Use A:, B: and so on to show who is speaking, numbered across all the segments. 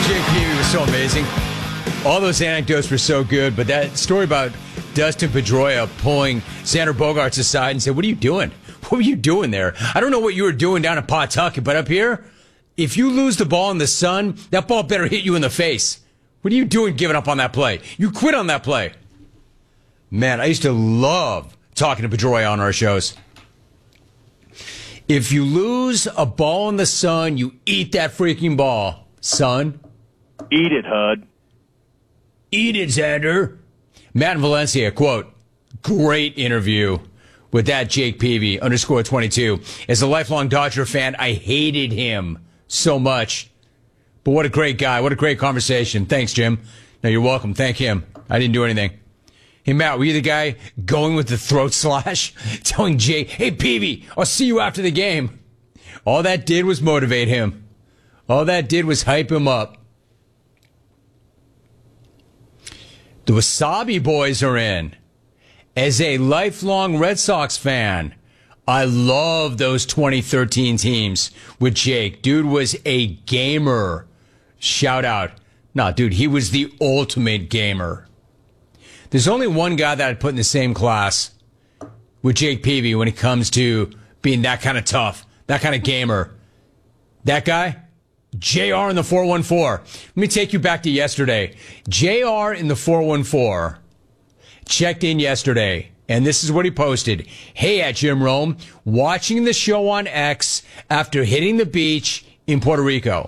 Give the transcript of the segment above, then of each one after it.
A: Jake Peavy was so amazing. All those anecdotes were so good, but that story about Dustin Pedroia pulling Xander Bogaerts aside and said, "What are you doing? What were you doing there? I don't know what you were doing down at Pawtucket, but up here, if you lose the ball in the sun, that ball better hit you in the face. What are you doing giving up on that play? You quit on that play." Man, I used to love talking to Pedroia on our shows. If you lose a ball in the sun, you eat that freaking ball, son.
B: Eat it, Hud.
A: Eat it, Xander. Matt Valencia, quote, "Great interview with that Jake Peavy, _22. As a lifelong Dodger fan, I hated him so much. But what a great guy. What a great conversation. Thanks, Jim." No, you're welcome. Thank him. I didn't do anything. Hey, Matt, were you the guy going with the throat slash? Telling Jake, "Hey, Peavy, I'll see you after the game." All that did was motivate him. All that did was hype him up. The Wasabi Boys are in. As a lifelong Red Sox fan, I love those 2013 teams with Jake. Dude was a gamer. Shout out. No, dude, he was the ultimate gamer. There's only one guy that I'd put in the same class with Jake Peavy when it comes to being that kind of tough, that kind of gamer. That guy? JR in the 414. Let me take you back to yesterday. JR in the 414 checked in yesterday, and this is what he posted. "Hey, at Jim Rome, watching the show on X after hitting the beach in Puerto Rico."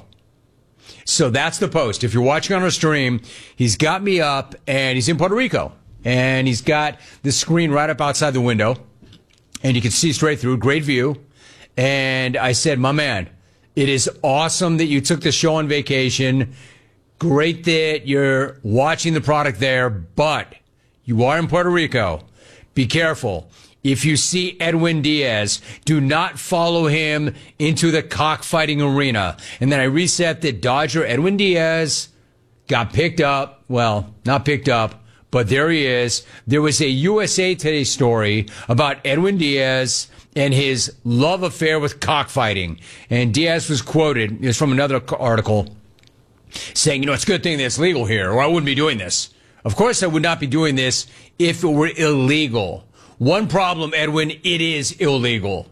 A: So that's the post. If you're watching on our stream, he's got me up, and he's in Puerto Rico. And he's got the screen right up outside the window, and you can see straight through. Great view. And I said, "My man, it is awesome that you took the show on vacation. Great that you're watching the product there, but you are in Puerto Rico. Be careful. If you see Edwin Diaz, do not follow him into the cockfighting arena." And then I reset that Dodger Edwin Diaz got picked up. Well, not picked up, but there he is. There was a USA Today story about Edwin Diaz and his love affair with cockfighting. And Diaz was quoted, it's from another article, saying, "It's a good thing that it's legal here, or I wouldn't be doing this. Of course I would not be doing this if it were illegal. One problem, Edwin, it is illegal."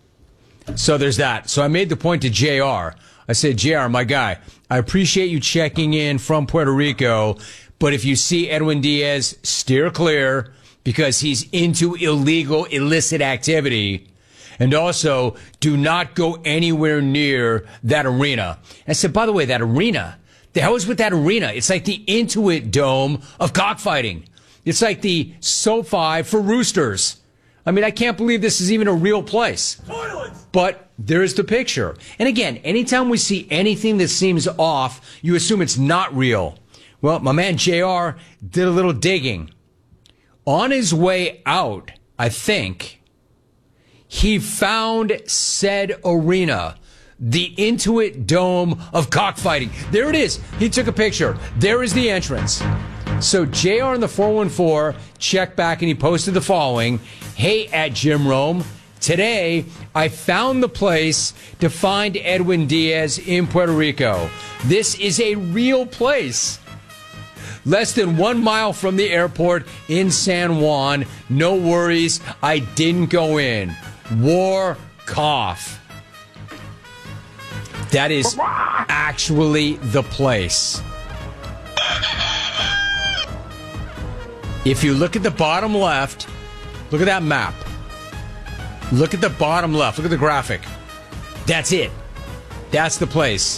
A: So there's that. So I made the point to JR. I said, "JR, my guy, I appreciate you checking in from Puerto Rico, but if you see Edwin Diaz, steer clear because he's into illegal, illicit activity. And also, do not go anywhere near that arena." I said, "By the way, that arena, the hell is with that arena? It's like the Intuit Dome of cockfighting. It's like the SoFi for roosters. I mean, I can't believe this is even a real place." Toilets! But there's the picture. And again, anytime we see anything that seems off, you assume it's not real. Well, my man JR did a little digging. On his way out, I think, he found said arena, the Intuit Dome of cockfighting. There it is. He took a picture. There is the entrance. So JR in the 414 checked back and he posted the following. "Hey, at Jim Rome, today I found the place to find Edwin Diaz in Puerto Rico. This is a real place. Less than 1 mile from the airport in San Juan. No worries, I didn't go in. War cough." That is actually the place. If you look at the bottom left, look at that map. Look at the bottom left. Look at the graphic. That's it. That's the place.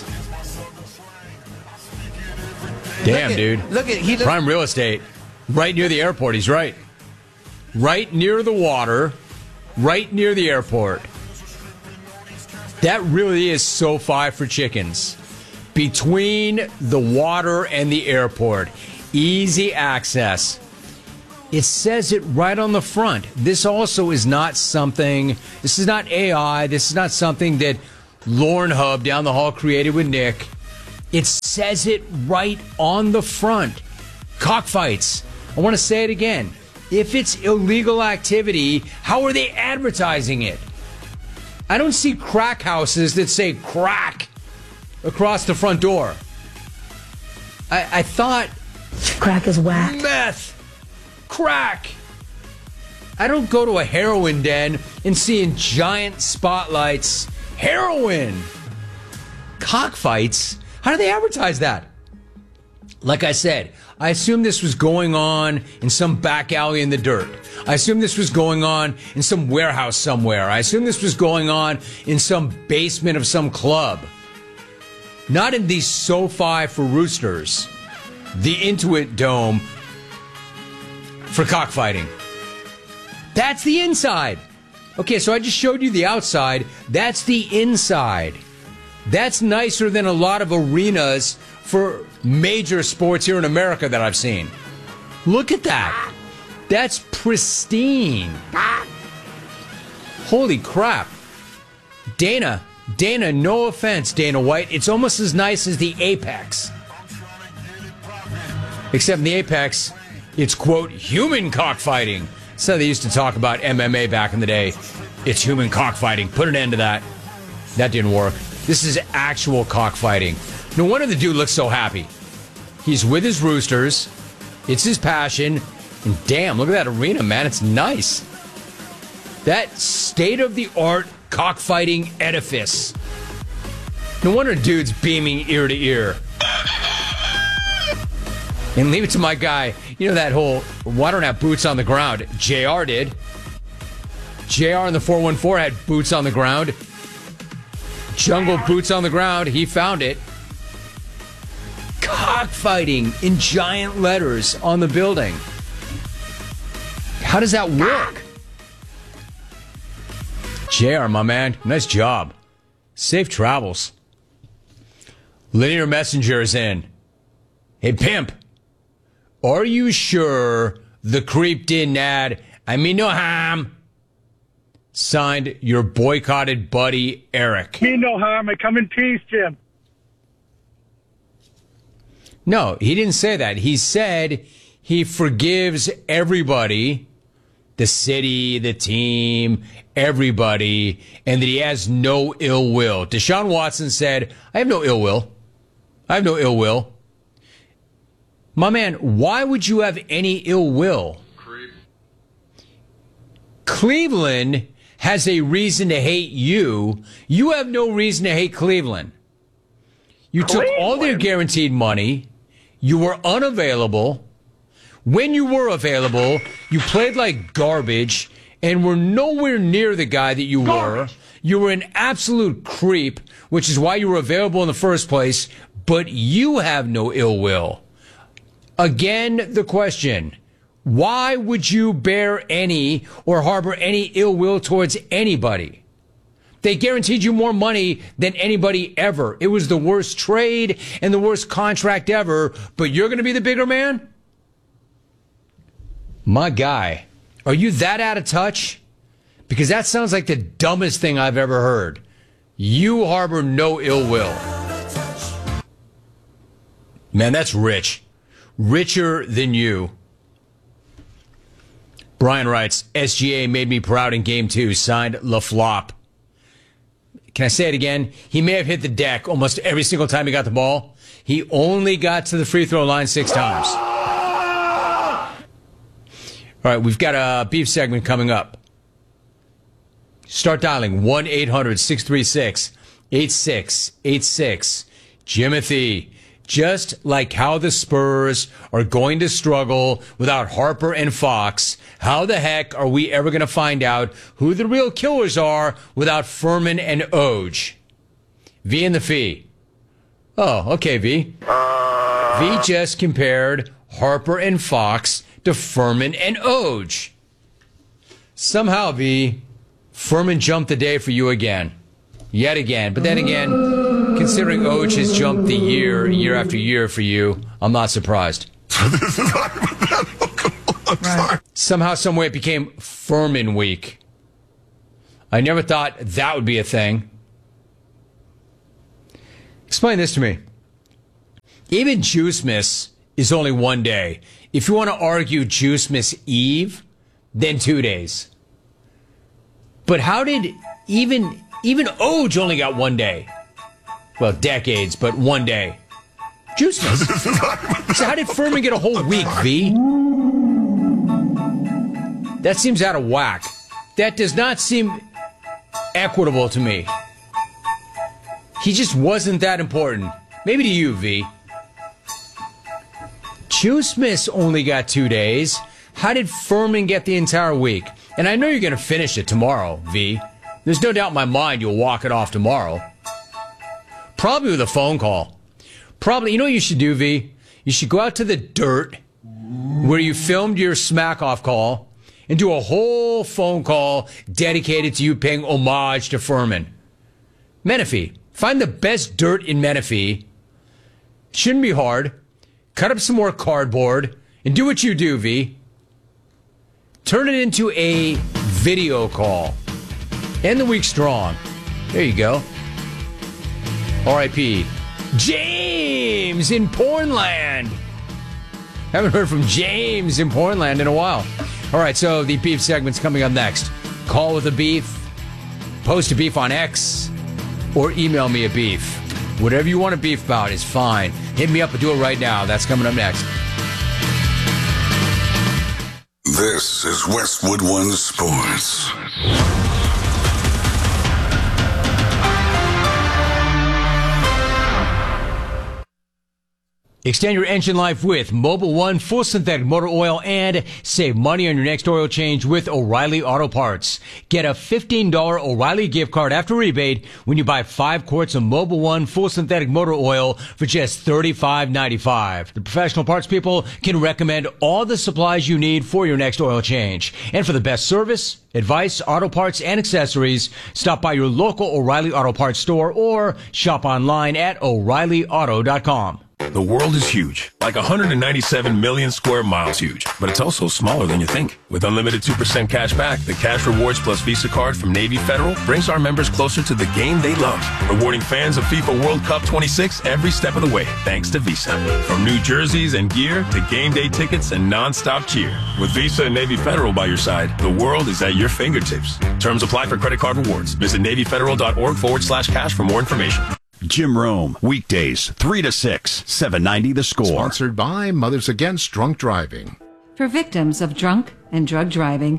A: Damn, dude. Prime real estate. Right near the airport. He's right. Right near the water. Right near the airport. That really is SoFi for chickens. Between the water and the airport. Easy access. It says it right on the front. This also is not something, this is not AI. This is not something that Lauren Hub down the hall created with Nick. It says it right on the front. Cockfights. I want to say it again. If it's illegal activity, how are they advertising it? I don't see crack houses that say crack across the front door. I thought
C: Crack is whack.
A: meth, crack. I don't go to a heroin den and see in giant spotlights heroin. Cockfights? How do they advertise that? Like I said, I assume this was going on in some back alley in the dirt. I assume this was going on in some warehouse somewhere. I assume this was going on in some basement of some club. Not in the SoFi for Roosters, the Intuit Dome for cockfighting. That's the inside. Okay, so I just showed you the outside. That's the inside. That's nicer than a lot of arenas for major sports here in America that I've seen. Look at that. That's pristine. Holy crap. Dana, no offense, Dana White, it's almost as nice as the Apex. Except in the Apex, it's, quote, human cockfighting. So they used to talk about MMA back in the day. It's human cockfighting. Put an end to that. That didn't work. This is actual cockfighting. No wonder the dude looks so happy. He's with his Roosters. It's his passion. And damn, look at that arena, man. It's nice. That state-of-the-art cockfighting edifice. No wonder dude's beaming ear to ear. And leave it to my guy. You know that whole, well, I don't have boots on the ground. JR did. JR in the 414 had boots on the ground. Jungle boots on the ground. He found it. Cockfighting in giant letters on the building. How does that work? JR, my man, nice job. Safe travels. Linear Messenger is in. Hey, pimp. Are you sure the creep didn't add, I mean no harm? Signed, your boycotted buddy, Eric.
B: Me no harm. I come in peace, Jim.
A: No, he didn't say that. He said he forgives everybody, the city, the team, everybody, and that he has no ill will. Deshaun Watson said, I have no ill will. I have no ill will. My man, why would you have any ill will? Cleveland has a reason to hate you. You have no reason to hate Cleveland. You took all their guaranteed money. You were unavailable. When you were available, you played like garbage and were nowhere near the guy that you were. You were an absolute creep, which is why you were available in the first place, but you have no ill will. Again, the question, why would you bear any or harbor any ill will towards anybody? They guaranteed you more money than anybody ever. It was the worst trade and the worst contract ever, but you're going to be the bigger man? My guy, are you that out of touch? Because that sounds like the dumbest thing I've ever heard. You harbor no ill will. Man, that's rich. Richer than you. Brian writes, SGA made me proud in game 2. Signed, LaFlop. Can I say it again? He may have hit the deck almost every single time he got the ball. He only got to the free throw line 6 times. All right, we've got a beef segment coming up. Start dialing 1-800-636-8686. Jimothy. Just like how the Spurs are going to struggle without Harper and Fox, how the heck are we ever going to find out who the real killers are without Furman and Oj? V and the Fee. Oh, okay, V. V just compared Harper and Fox to Furman and Oj. Somehow, V, Furman jumped the day for you again. Yet again. But then again, considering Oj has jumped the year after year for you, I'm not surprised.
C: Right.
A: Somehow, some way it became Furman week. I never thought that would be a thing. Explain this to me. Even Juicemas is only one day. If you want to argue Juicemas Eve, then 2 days. But how did even Oj only got 1 day? Well, decades, but 1 day. Juice Miss. So how did Furman get a whole week, V? That seems out of whack. That does not seem equitable to me. He just wasn't that important. Maybe to you, V. Juice Miss only got 2 days. How did Furman get the entire week? And I know you're going to finish it tomorrow, V. There's no doubt in my mind you'll walk it off tomorrow. Probably with a phone call. Probably, you know what you should do, V? You should go out to the dirt where you filmed your smack-off call and do a whole phone call dedicated to you paying homage to Furman. Menifee. Find the best dirt in Menifee. Shouldn't be hard. Cut up some more cardboard and do what you do, V. Turn it into a video call. End the week strong. There you go. R.I.P. James in Pornland. Haven't heard from James in Pornland in a while. All right, so the beef segment's coming up next. Call with a beef, post a beef on X, or email me a beef. Whatever you want to beef about is fine. Hit me up and do it right now. That's coming up next.
D: This is Westwood One Sports.
A: Extend your engine life with Mobil 1 full synthetic motor oil and save money on your next oil change with O'Reilly Auto Parts. Get a $15 O'Reilly gift card after rebate when you buy 5 quarts of Mobil 1 full synthetic motor oil for just $35.95. The professional parts people can recommend all the supplies you need for your next oil change. And for the best service, advice, auto parts, and accessories, stop by your local O'Reilly Auto Parts store or shop online at O'ReillyAuto.com.
E: The world is huge, like 197 million square miles huge, but it's also smaller than you think. With unlimited 2% cash back, the Cash Rewards Plus Visa card from Navy Federal brings our members closer to the game they love, rewarding fans of FIFA World Cup 26 every step of the way, thanks to Visa. From new jerseys and gear to game day tickets and non-stop cheer. With Visa and Navy Federal by your side, the world is at your fingertips. Terms apply for credit card rewards. Visit NavyFederal.org/cash for more information.
F: Jim Rome, weekdays, 3 to 6, 790 The Score.
G: Sponsored by Mothers Against Drunk Driving.
H: For victims of drunk and drug driving.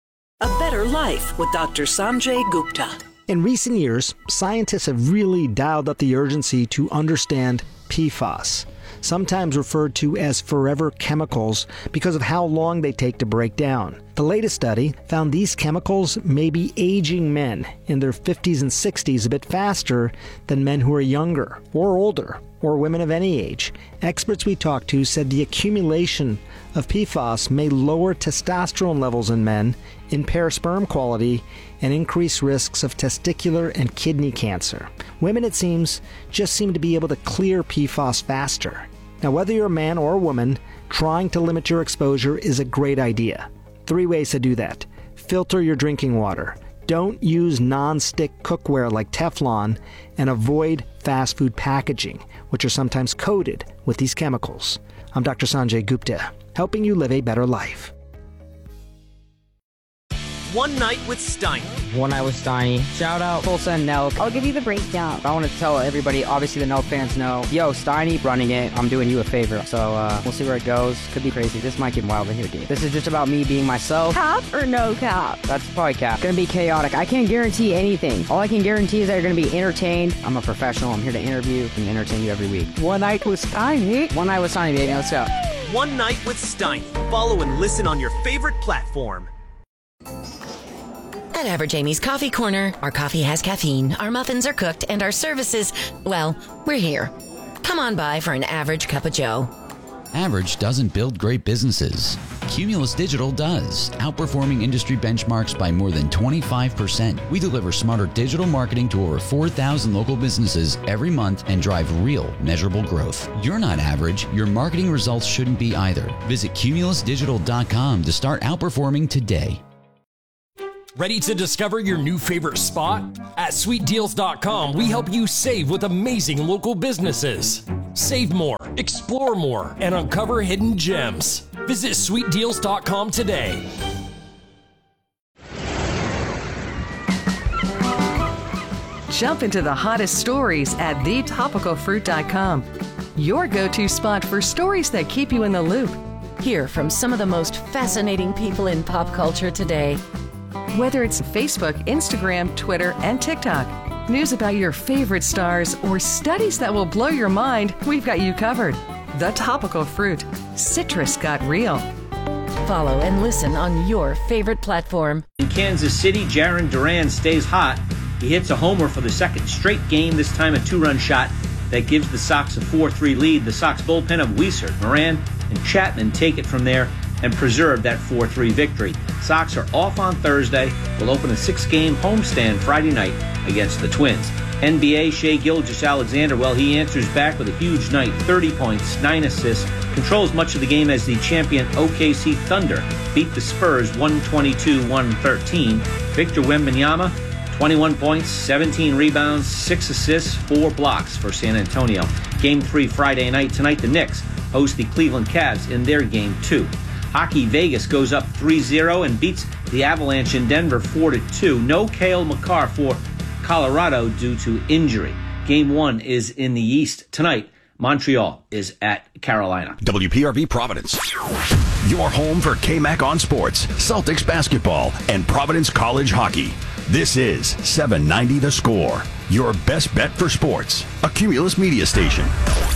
I: A Better Life with Dr. Sanjay Gupta.
J: In recent years, scientists have really dialed up the urgency to understand PFAS, sometimes referred to as forever chemicals because of how long they take to break down. The latest study found these chemicals may be aging men in their 50s and 60s a bit faster than men who are younger or older or women of any age. Experts we talked to said the accumulation of PFAS may lower testosterone levels in men, impair sperm quality, and increase risks of testicular and kidney cancer. Women, it seems, just seem to be able to clear PFAS faster. Now, whether you're a man or a woman, trying to limit your exposure is a great idea. 3 ways to do that. Filter your drinking water. Don't use non-stick cookware like Teflon, and avoid fast food packaging, which are sometimes coated with these chemicals. I'm Dr. Sanjay Gupta, helping you live a better life.
K: One Night with Steiny.
L: One Night with Steiny. Shout out Tulsa and Nelk.
M: I'll give you the breakdown.
L: I want to tell everybody, obviously the Nelk fans know, yo, Steiny running it, I'm doing you a favor. So we'll see where it goes. Could be crazy. This might get wild in here, dude. This is just about me being myself.
M: Cap or no cap?
L: That's probably cap. Gonna be chaotic. I can't guarantee anything. All I can guarantee is that you're gonna be entertained. I'm a professional. I'm here to interview and entertain you every week.
M: One Night with Steiny.
L: One Night with Steiny, baby. Let's go.
K: One Night with Steiny. Follow and listen on your favorite platform.
N: At Average Amy's Coffee Corner, our coffee has caffeine, our muffins are cooked, and our services, well, we're here. Come on by for an average cup of joe.
O: Average doesn't build great businesses. Cumulus Digital does, outperforming industry benchmarks by more than 25%. We deliver smarter digital marketing to over 4,000 local businesses every month and drive real, measurable growth. You're not average. Your marketing results shouldn't be either. Visit cumulusdigital.com to start outperforming today.
P: Ready to discover your new favorite spot? At sweetdeals.com, we help you save with amazing local businesses. Save more, explore more, and uncover hidden gems. Visit sweetdeals.com today.
Q: Jump into the hottest stories at thetopicalfruit.com. your go-to spot for stories that keep you in the loop.
N: Hear from some of the most fascinating people in pop culture today.
Q: Whether it's Facebook, Instagram, Twitter, and TikTok, news about your favorite stars, or studies that will blow your mind, we've got you covered. The Topical Fruit. Citrus got real.
N: Follow and listen on your favorite platform.
R: In Kansas City, Jarren Duran stays hot. He hits a homer for the second straight game, this time a 2-run shot that gives the Sox a 4-3 lead. The Sox bullpen of Weissert, Moran, and Chapman take it from there and preserve that 4-3 victory. Sox are off on Thursday. Will open a 6-game homestand Friday night against the Twins. NBA, Shai Gilgeous-Alexander, well, he answers back with a huge night, 30 points, 9 assists, controls much of the game as the champion OKC Thunder beat the Spurs 122-113. Victor Wembanyama, 21 points, 17 rebounds, 6 assists, 4 blocks for San Antonio. Game 3 Friday night. Tonight, the Knicks host the Cleveland Cavs in their Game 2. Hockey, Vegas goes up 3-0 and beats the Avalanche in Denver 4-2. No Cale Makar for Colorado due to injury. Game 1 is in the East. Tonight, Montreal is at Carolina.
F: WPRV Providence. Your home for KMAC on sports, Celtics basketball, and Providence College hockey. This is 790 The Score, your best bet for sports. A Cumulus media station.